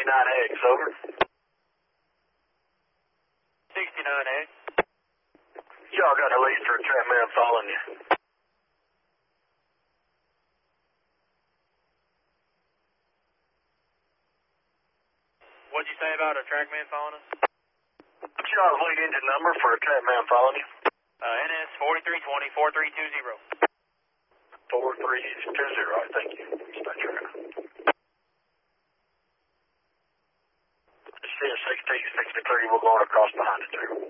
69X, over. 69X. Y'all got a lead for a track man following you. What'd you say about a track man following us? What's y'all's lead engine number for a track man following you? NS 4320 4320. 4320, all right, thank you. Stay track. CS 1663, we're going across behind it there.